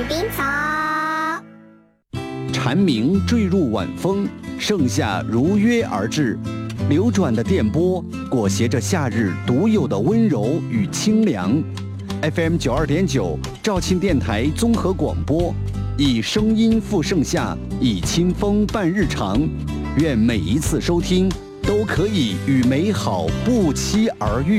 耳边草。 蝉鸣坠入晚风，盛夏如约而至。流转的电波裹挟着夏日独有的温柔与清凉。FM 92.9肇庆电台综合广播，以声音赴盛夏，以清风伴日常。愿每一次收听都可以与美好不期而遇。